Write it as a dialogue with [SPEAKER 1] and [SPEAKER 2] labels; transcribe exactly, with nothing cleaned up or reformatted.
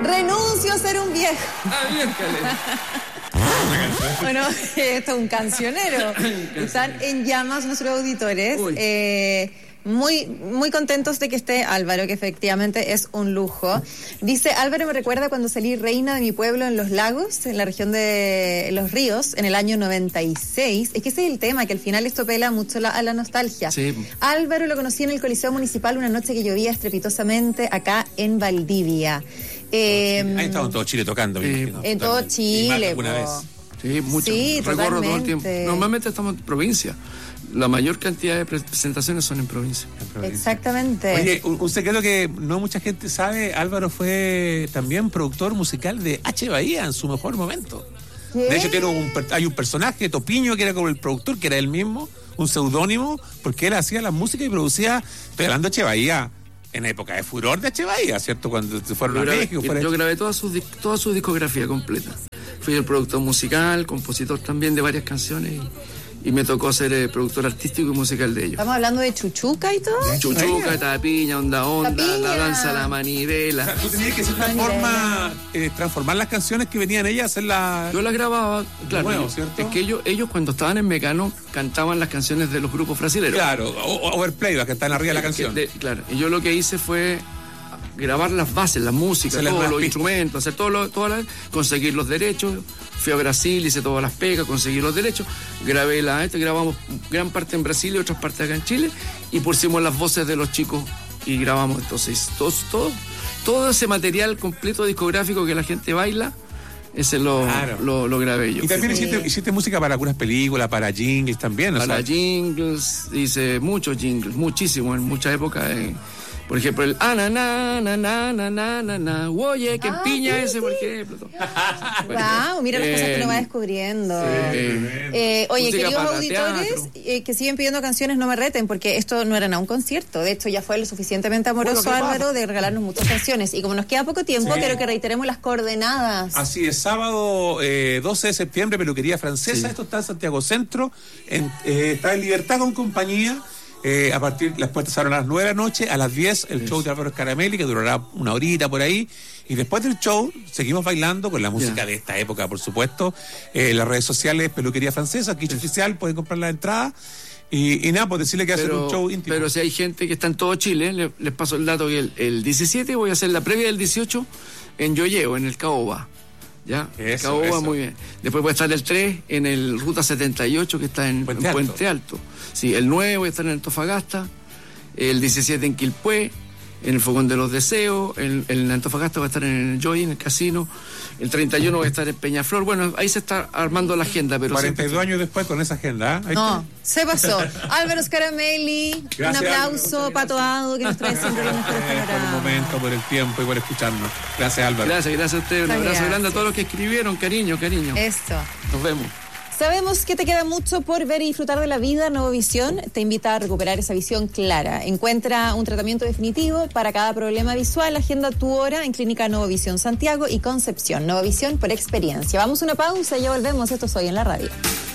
[SPEAKER 1] Renuncio a ser un viejo.
[SPEAKER 2] Ah, bien, Caleta.
[SPEAKER 1] Bueno, esto es un cancionero. Están en llamas nuestros auditores. Eh, muy, muy contentos de que esté Álvaro, que efectivamente es un lujo. Dice, Álvaro me recuerda cuando salí reina de mi pueblo en Los Lagos, en la región de Los Ríos, en el año noventa y seis. Es que ese es el tema, que al final esto pela mucho la, a la nostalgia.
[SPEAKER 2] Sí.
[SPEAKER 1] Álvaro lo conocí en el Coliseo Municipal una noche que llovía estrepitosamente acá en Valdivia. Eh,
[SPEAKER 3] Ahí estaba en todo Chile tocando.
[SPEAKER 2] Eh,
[SPEAKER 1] en todo Chile.
[SPEAKER 3] Alguna vez.
[SPEAKER 2] Sí, mucho.
[SPEAKER 1] Sí,
[SPEAKER 2] Recorro todo el tiempo.
[SPEAKER 1] totalmente.
[SPEAKER 2] Normalmente estamos en provincia. La mayor cantidad de presentaciones son en provincia.
[SPEAKER 3] En provincia.
[SPEAKER 1] Exactamente.
[SPEAKER 3] Oye, un, un secreto que no mucha gente sabe, Álvaro fue también productor musical de H. Bahía en su mejor momento.
[SPEAKER 1] ¿Qué?
[SPEAKER 3] De hecho, tiene un, hay un personaje, Topiño, que era como el productor, que era él mismo, un seudónimo, porque él hacía la música y producía, estoy hablando de H. Bahía, en época de furor de H. Bahía, ¿cierto? Cuando se fueron
[SPEAKER 2] Yo
[SPEAKER 3] a
[SPEAKER 2] grabé,
[SPEAKER 3] México. Fuera
[SPEAKER 2] yo grabé toda su, toda su discografía completa. Fui el productor musical, compositor también de varias canciones y, y me tocó ser el productor artístico y musical de ellos.
[SPEAKER 1] Estamos hablando de Chuchuca y todo.
[SPEAKER 2] Chuchuca, Tapiña, Onda Onda,
[SPEAKER 1] Tapiña.
[SPEAKER 2] La Danza, La Manivela.
[SPEAKER 3] O sea, tú tenías que de cierta forma eh, transformar las canciones que venían ellas, hacerlas.
[SPEAKER 2] Yo las grababa, claro.
[SPEAKER 3] Nuevo, ¿cierto?
[SPEAKER 2] Es que ellos, ellos cuando estaban en Mecano cantaban las canciones de los grupos brasileños.
[SPEAKER 3] Claro, o, o overplay, que están arriba de la canción.
[SPEAKER 2] De, claro, y yo lo que hice fue grabar las bases, la música,
[SPEAKER 3] Se les
[SPEAKER 2] todos
[SPEAKER 3] da
[SPEAKER 2] los
[SPEAKER 3] pista.
[SPEAKER 2] instrumentos, hacer todo lo, todas las, conseguir los derechos. Fui a Brasil, hice todas las pegas, conseguí los derechos, grabé la este, grabamos gran parte en Brasil y otras partes acá en Chile, y pusimos las voces de los chicos y grabamos entonces todo, todo, todo ese material completo discográfico que la gente baila. Ese lo,
[SPEAKER 3] Claro.
[SPEAKER 2] lo, lo grabé yo.
[SPEAKER 3] Y también
[SPEAKER 1] Sí.
[SPEAKER 3] hiciste, hiciste música para algunas películas, para jingles también, o
[SPEAKER 2] Para
[SPEAKER 3] sea,
[SPEAKER 2] jingles, hice muchos jingles, muchísimos, en mucha época. Eh, por ejemplo, el ana na na na na na na na oye, que
[SPEAKER 1] Ah,
[SPEAKER 2] piña
[SPEAKER 1] sí,
[SPEAKER 2] ese,
[SPEAKER 1] sí.
[SPEAKER 2] por ejemplo.
[SPEAKER 1] Wow, mira las cosas que
[SPEAKER 2] Eh,
[SPEAKER 1] uno va descubriendo.
[SPEAKER 2] eh,
[SPEAKER 1] Eh, oye,
[SPEAKER 2] música
[SPEAKER 1] queridos
[SPEAKER 2] para
[SPEAKER 1] auditores
[SPEAKER 2] teatro.
[SPEAKER 1] eh, que siguen pidiendo canciones, no me reten, porque esto no era nada un concierto. De hecho, ya fue lo suficientemente amoroso,
[SPEAKER 3] Bueno, ¿qué pasa?
[SPEAKER 1] Álvaro, de regalarnos muchas canciones. Y como nos queda poco tiempo,
[SPEAKER 3] Sí.
[SPEAKER 1] quiero que reiteremos las coordenadas.
[SPEAKER 3] así es, sábado eh, doce de septiembre, Peluquería Francesa,
[SPEAKER 2] Sí.
[SPEAKER 3] esto está en Santiago Centro, en, eh, está en Libertad con compañía. Eh, a partir, las puertas se abren a las nueve de la noche, a las diez el show de Álvaro Scaramelli, que durará una horita por ahí, y después del show seguimos bailando con la música
[SPEAKER 2] Ya.
[SPEAKER 3] de esta época, por supuesto. Eh, las redes sociales, Peluquería Francesa, Quiche Oficial, pueden comprar la entrada, y, y nada, pues decirle que va a ser un show íntimo.
[SPEAKER 2] pero si hay gente que está en todo Chile, le- les paso el dato que el, el diecisiete voy a hacer la previa del dieciocho en Yoyeo, en el Caoba. ¿Ya?
[SPEAKER 3] Eso,
[SPEAKER 2] Caoba,
[SPEAKER 3] eso.
[SPEAKER 2] muy bien. Después voy a estar el tres en el Ruta setenta y ocho, que está en
[SPEAKER 3] Puente
[SPEAKER 2] en
[SPEAKER 3] Alto.
[SPEAKER 2] Puente Alto. Sí, el nueve voy a estar en Antofagasta, el diecisiete en Quilpué, en el Fogón de los Deseos, en, en Antofagasta voy a estar en el Joy, en el casino, el treinta y uno voy a estar en Peñaflor. Bueno, ahí se está armando la agenda, pero
[SPEAKER 3] cuarenta y dos
[SPEAKER 2] siempre-
[SPEAKER 3] años después con esa agenda. ¿eh? Ahí
[SPEAKER 1] No,
[SPEAKER 3] está.
[SPEAKER 1] se pasó. Álvaro Scaramelli, un
[SPEAKER 3] Gracias,
[SPEAKER 1] aplauso,
[SPEAKER 3] Álvaro.
[SPEAKER 1] patoado, que nos trae siempre los mejores
[SPEAKER 3] Eh, por el
[SPEAKER 1] panoramas.
[SPEAKER 3] momento, por el tiempo y por escucharnos. Gracias, Álvaro.
[SPEAKER 2] Gracias, gracias a ustedes. Un
[SPEAKER 1] Muchas
[SPEAKER 2] abrazo
[SPEAKER 1] gracias.
[SPEAKER 2] grande a todos los que escribieron. Cariño, cariño.
[SPEAKER 1] Eso.
[SPEAKER 2] Nos vemos.
[SPEAKER 1] Sabemos que te queda mucho por ver y disfrutar de la vida. Nuevo Visión te invita a recuperar esa visión clara. Encuentra un tratamiento definitivo para cada problema visual. Agenda tu hora en Clínica Nuevo Visión Santiago y Concepción. Nuevo Visión por experiencia. Vamos a una pausa y ya volvemos. Esto es Hoy en la Radio.